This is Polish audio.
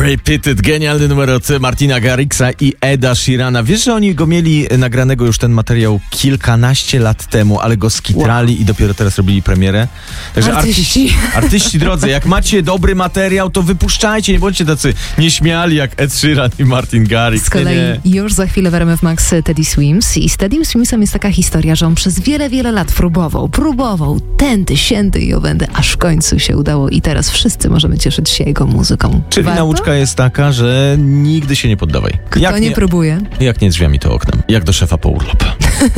Repeated, genialny numer od Martina Garrixa i Eda Sheerana. Wiesz, że oni go mieli nagranego już ten materiał kilkanaście lat temu, ale go skitrali i dopiero teraz robili premierę. Także artyści drodzy, jak macie dobry materiał, to wypuszczajcie, nie bądźcie tacy nieśmiali jak Ed Sheeran i Martin Garrix. Z kolei już za chwilę w RMF Max Teddy Swims i z Teddym Swimsem jest taka historia, że on przez wiele lat próbował tędy, siędy i owędy, aż w końcu się udało i teraz wszyscy możemy cieszyć się jego muzyką. Czyli nauczka jest taka, że nigdy się nie poddawaj. Kto nie próbuje? Jak nie drzwiami, to oknem. Jak do szefa po urlop.